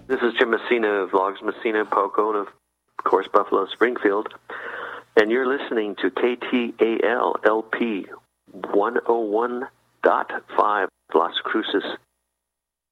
This is Jim Messina of Logs Messina, Poco, and of course Buffalo Springfield. And you're listening to KTAL LP 101.5 Las Cruces,